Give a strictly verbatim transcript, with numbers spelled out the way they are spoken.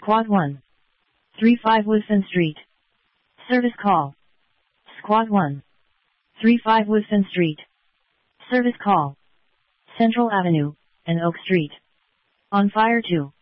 Squad one. three five Woodson Street. Service call. Squad one. three five Woodson Street. Service call. Central Avenue, and Oak Street. On fire two.